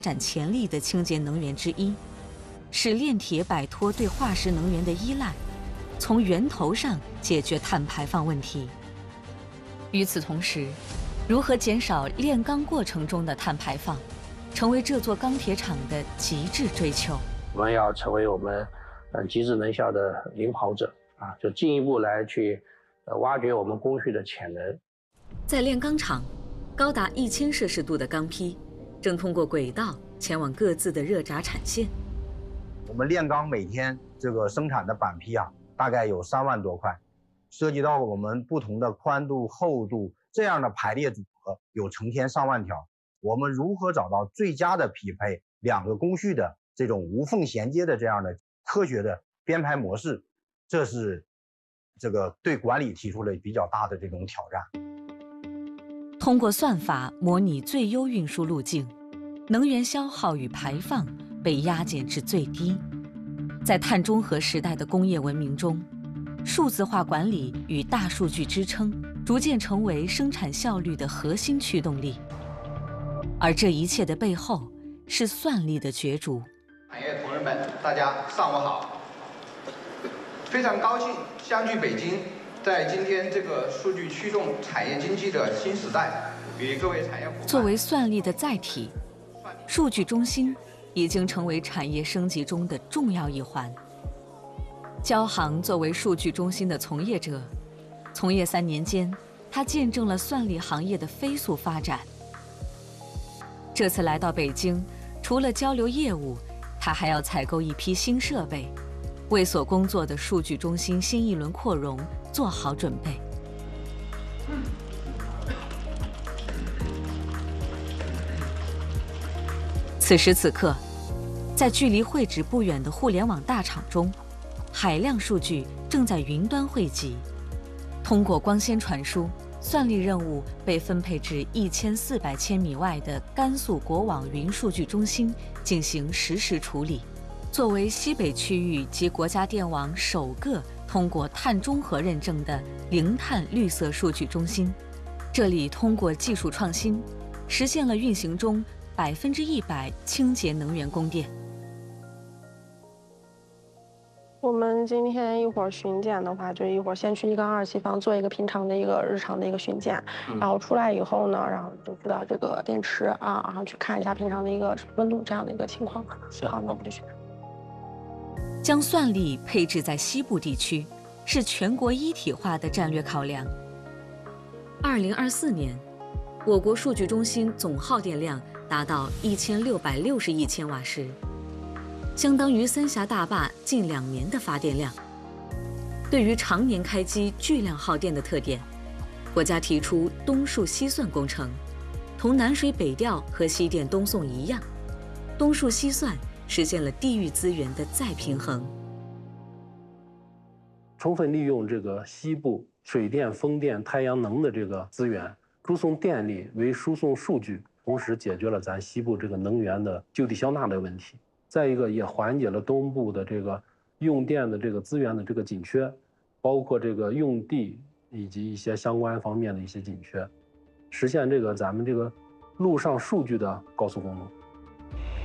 展潜力的清洁能源之一，使炼铁摆脱对化石能源的依赖，从源头上解决碳排放问题。与此同时，如何减少炼钢过程中的碳排放，成为这座钢铁厂的极致追求。 我们要成为我们极致能效的领跑者啊，就进一步来去挖掘我们工序的潜能。 在炼钢厂，高达1000摄氏度的钢坯正通过轨道前往各自的热轧产线。 我们炼钢每天这个生产的板坯啊，大概有3万多块，涉及到我们不同的宽度、厚度这样的排列组合，有成千上万条。我们如何找到最佳的匹配2个工序的这种无缝衔接的这样的科学的编排模式，这是这个对管理提出了比较大的这种挑战。 通过算法模拟最优运输路径，能源消耗与排放被压减至最低。在碳中和时代的工业文明中，数字化管理与大数据支撑逐渐成为生产效率的核心驱动力。而这一切的背后是算力的角逐。 产业同仁们，大家上午好！非常高兴相聚北京，在今天这个数据驱动产业经济的新时代，与各位产业伙伴。 作为算力的载体，数据中心已经成为产业升级中的重要一环。交行作为数据中心的从业者，从业3年间，他见证了算力行业的飞速发展。这次来到北京，除了交流业务，他还要采购一批新设备，为所工作的数据中心新一轮扩容做好准备。此时此刻，在距离会址不远的互联网大厂中，海量数据正在云端汇集，通过光纤传输，算力任务被分配至1400千米外的甘肃国网云数据中心进行实时处理。作为西北区域及国家电网首个通过碳中和认证的零碳绿色数据中心，这里通过技术创新，实现了运行中100%清洁能源供电。 我们今天一会儿巡检的话，就一会儿先去1跟2期房做一个平常的一个日常的一个巡检，然后出来以后呢，然后就知道这个电池啊，然后去看一下平常的一个温度这样的一个情况。好，那我们就去。 将算力配置在西部地区，是全国一体化的战略考量。2024年，我国数据中心总耗电量达到1660亿千瓦时，相当于三峡大坝近2年的发电量。对于常年开机巨量耗电的特点，国家提出东数西算工程，同南水北调和西电东送一样，东数西算实现了地域资源的再平衡。 充分利用这个西部水电、风电、太阳能的这个资源，输送电力为输送数据，同时解决了咱西部这个能源的就地消纳的问题。再一个，也缓解了东部的这个用电的这个资源的这个紧缺，包括这个用地以及一些相关方面的一些紧缺，实现这个咱们这个陆上数据的高速公路。